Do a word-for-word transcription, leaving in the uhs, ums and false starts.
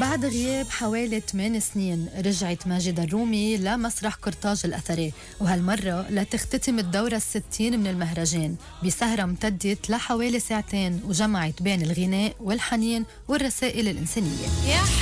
بعد غياب حوالي ثمان سنين رجعت ماجدة الرومي لمسرح قرطاج الأثري، وهالمرة لتختتم الدورة الستين من المهرجان بسهرة امتدت لحوالي ساعتين وجمعت بين الغناء والحنين والرسائل الإنسانية.